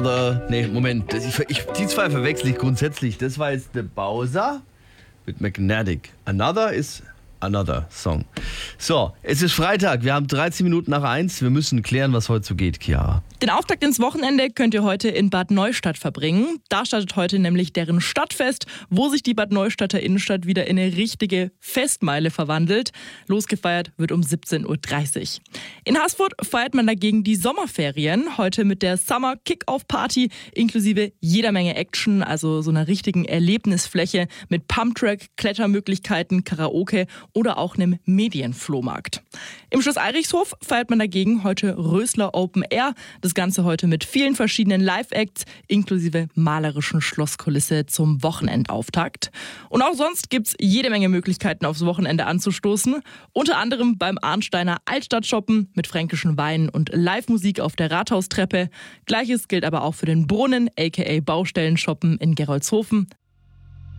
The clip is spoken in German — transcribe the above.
Nee, Moment. Die zwei verwechsel ich grundsätzlich. Das war jetzt The Bowser mit Magnetic. Another ist Another Song. So, es ist Freitag. Wir haben 13 Minuten nach 1. Wir müssen klären, was heute so geht, Chiara. Den Auftakt ins Wochenende könnt ihr heute in Bad Neustadt verbringen. Da startet heute nämlich deren Stadtfest, wo sich die Bad Neustadter Innenstadt wieder in eine richtige Festmeile verwandelt. Losgefeiert wird um 17:30 Uhr. In Haßfurt feiert man dagegen die Sommerferien. Heute mit der Summer Kick-Off Party inklusive jeder Menge Action, also so einer richtigen Erlebnisfläche mit Pumptrack, Klettermöglichkeiten, Karaoke oder auch einem Medienflohmarkt. Im Schloss Eirichshof feiert man dagegen heute Rösler Open Air. Das Ganze heute mit vielen verschiedenen Live-Acts inklusive malerischen Schlosskulisse zum Wochenendauftakt. Und auch sonst gibt's jede Menge Möglichkeiten aufs Wochenende anzustoßen. Unter anderem beim Arnsteiner Altstadtshoppen mit fränkischen Weinen und Live-Musik auf der Rathaustreppe. Gleiches gilt aber auch für den Brunnen aka Baustellenshoppen in Gerolzhofen